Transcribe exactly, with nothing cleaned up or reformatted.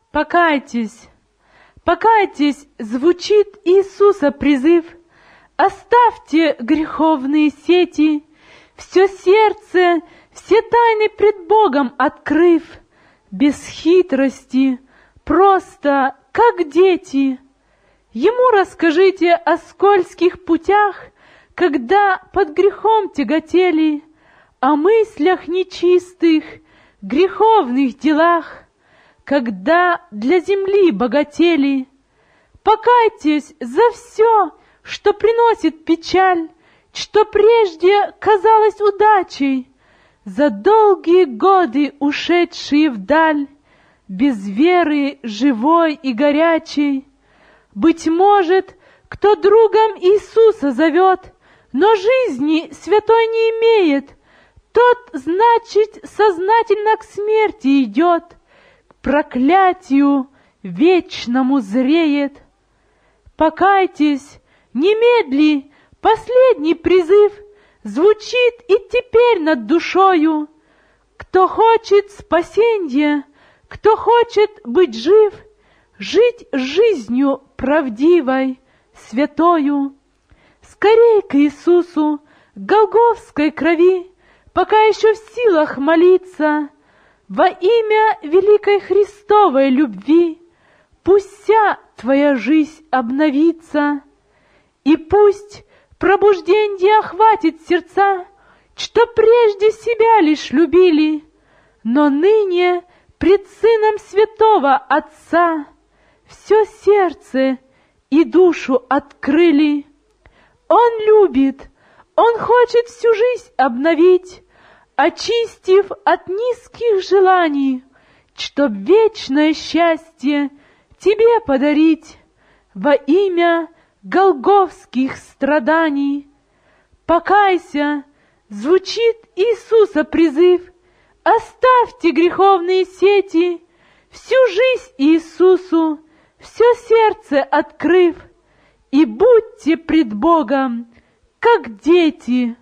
Покайтесь, покайтесь, звучит Иисуса призыв. Оставьте греховные сети, все сердце, все тайны пред Богом открыв, без хитрости, просто, как дети. Ему расскажите о скользких путях, когда под грехом тяготели, о мыслях нечистых, греховных делах, когда для земли богатели. Покайтесь за все, что приносит печаль, что прежде казалось удачей, за долгие годы ушедшие вдаль, без веры живой и горячей. Быть может, кто другом Иисуса зовет, но жизни святой не имеет, тот, значит, сознательно к смерти идет, к проклятию вечному зреет. Покайтесь, немедли, последний призыв звучит и теперь над душою. Кто хочет спасенья, кто хочет быть жив, жить жизнью правдивой, святою, скорей к Иисусу, к голгофской крови, пока еще в силах молиться, во имя великой Христовой любви, пусть вся твоя жизнь обновится, и пусть пробужденье охватит сердца, что прежде себя лишь любили, но ныне пред Сыном Святого Отца все сердце и душу открыли. Он любит, Он хочет всю жизнь обновить, очистив от низких желаний, чтоб вечное счастье тебе подарить во имя голгофских страданий. Покайся, звучит Иисуса призыв, оставьте греховные сети, всю жизнь Иисусу, все сердце открыв, и будьте пред Богом, как дети.